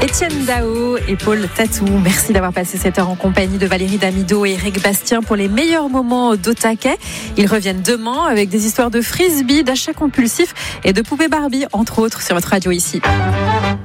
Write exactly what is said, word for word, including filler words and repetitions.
Étienne Dao et Paul Tatou, merci d'avoir passé cette heure en compagnie de Valérie Damido et Eric Bastien pour les meilleurs moments d'Au-Taquet. Ils reviennent demain avec des histoires de frisbee, d'achats compulsifs et de poupées Barbie, entre autres, sur votre radio ici.